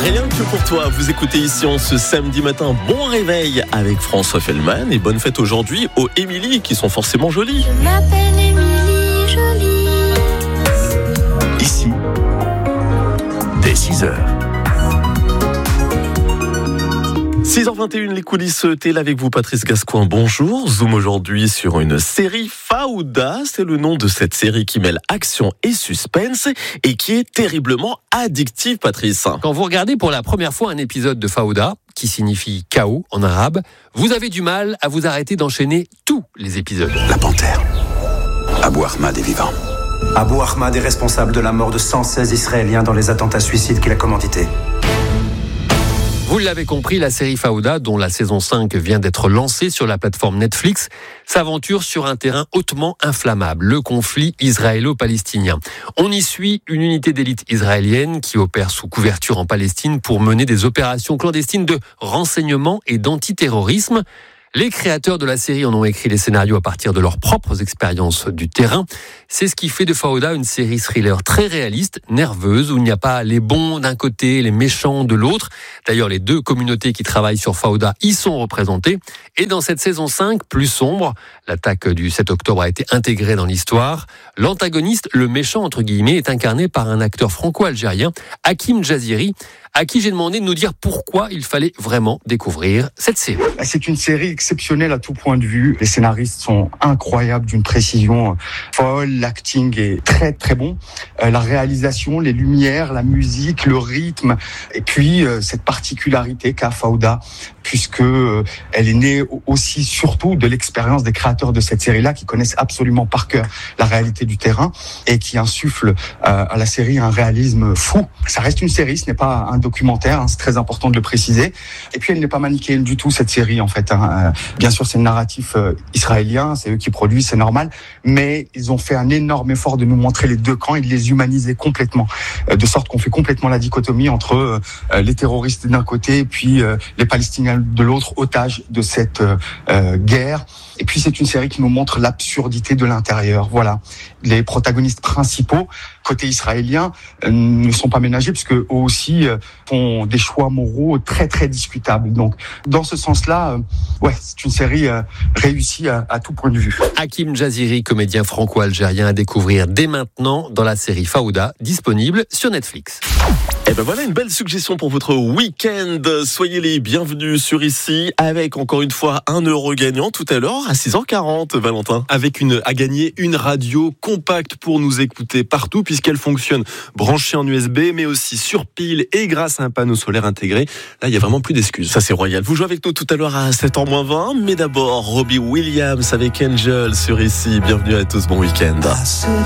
Rien que pour toi, vous écoutez ici en ce samedi matin. Bon réveil avec François Fellman et bonne fête aujourd'hui aux Émilie qui sont forcément jolies. Je m'appelle Émilie Jolie. Ici, dès 6h. 6h21, les coulisses télé avec vous, Patrice Gascoin. Bonjour. Zoom aujourd'hui sur une série Fauda. C'est le nom de cette série qui mêle action et suspense et qui est terriblement addictive, Patrice. Quand vous regardez pour la première fois un épisode de Fauda, qui signifie chaos en arabe, vous avez du mal à vous arrêter d'enchaîner tous les épisodes. La panthère. Abou Ahmad est vivant. Abou Ahmad est responsable de la mort de 116 Israéliens dans les attentats suicides qu'il a commandités. Vous l'avez compris, la série Fauda, dont la saison 5 vient d'être lancée sur la plateforme Netflix, s'aventure sur un terrain hautement inflammable, le conflit israélo-palestinien. On y suit une unité d'élite israélienne qui opère sous couverture en Palestine pour mener des opérations clandestines de renseignement et d'antiterrorisme. Les créateurs de la série en ont écrit les scénarios à partir de leurs propres expériences du terrain. C'est ce qui fait de Fauda une série thriller très réaliste, nerveuse, où il n'y a pas les bons d'un côté, les méchants de l'autre. D'ailleurs, les deux communautés qui travaillent sur Fauda y sont représentées. Et dans cette saison 5, plus sombre, l'attaque du 7 octobre a été intégrée dans l'histoire. L'antagoniste, le méchant entre guillemets, est incarné par un acteur franco-algérien, Hakim Jaziri, à qui j'ai demandé de nous dire pourquoi il fallait vraiment découvrir cette série. C'est une série exceptionnelle à tout point de vue. Les scénaristes sont incroyables, d'une précision folle. L'acting est très très bon. La réalisation, les lumières, la musique, le rythme, et puis cette particularité qu'a Fauda, puisque elle est née aussi surtout de l'expérience des créateurs de cette série-là, qui connaissent absolument par cœur la réalité du terrain et qui insufflent à la série un réalisme fou. Ça reste une série, ce n'est pas un documentaire, c'est très important de le préciser. Et puis elle n'est pas manichéenne du tout, cette série, en fait. Bien sûr, c'est le narratif israélien, c'est eux qui produisent, c'est normal, mais ils ont fait un énorme effort de nous montrer les deux camps et de les humaniser complètement, de sorte qu'on fait complètement la dichotomie entre les terroristes d'un côté et puis les Palestiniens de l'autre, otages de cette guerre. Et puis c'est une série qui nous montre l'absurdité de l'intérieur. Voilà, les protagonistes principaux côté israélien ne sont pas ménagés, puisque eux aussi font des choix moraux très très discutables. Donc dans ce sens-là, c'est une série réussie à tout point de vue. Hakim Jaziri, comédien franco-algérien, à découvrir dès maintenant dans la série Fauda, disponible sur Netflix. Et ben voilà une belle suggestion pour votre week-end. Soyez les bienvenus sur Ici, avec encore une fois 1 euro gagnant tout à l'heure à 6h40, Valentin. Avec à gagner une radio compacte pour nous écouter partout, puisqu'elle fonctionne branchée en USB, mais aussi sur pile et grâce à un panneau solaire intégré. Là, il n'y a vraiment plus d'excuses. Ça, c'est royal. Vous jouez avec nous tout à l'heure à 7h20, mais d'abord, Robbie Williams avec Angel sur Ici. Bienvenue à tous, bon week-end.